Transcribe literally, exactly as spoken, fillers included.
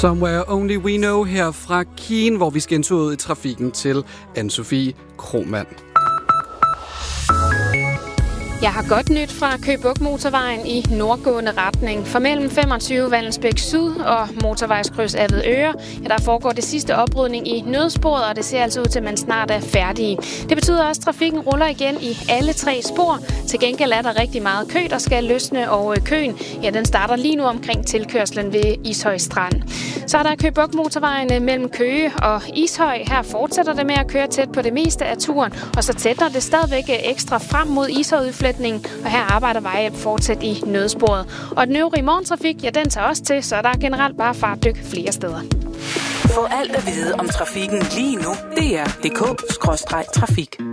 Somewhere Only We Know her fra Kien, hvor vi skal en tur ud i trafikken til Anne-Sophie Krohmann. Jeg har godt nyt fra Køge Bugt motorvejen i nordgående retning. For mellem femogtyve Vallensbæk Syd og motorvejskryds Avedøre, ja, der foregår det sidste oprydning i nødsporet, og det ser altså ud til, at man snart er færdige. Det betyder også, at trafikken ruller igen i alle tre spor. Til gengæld er der rigtig meget kø, der skal løsne, og køen, ja, den starter lige nu omkring tilkørslen ved Ishøj Strand. Så er der Køge Bugt motorvejen mellem Køge og Ishøj. Her fortsætter det med at køre tæt på det meste af turen, og så tætter det stadigvæk ekstra frem mod Ishøj-udfletningen, og her arbejder vejhjælp fortsat i nødsporet. Og den øvrige morgentrafik, ja, den tager også til, så der er generelt bare fartdyk flere steder. Få alt at vide om trafikken lige nu. D R punktum d k skråstreg trafik.